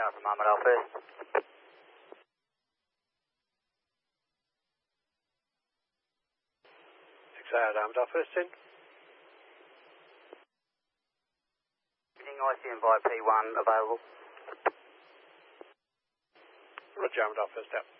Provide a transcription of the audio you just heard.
tower from Armadale first. 6 Armadale first in. Evening, ICM via P1 available. Roger, Armadale first out.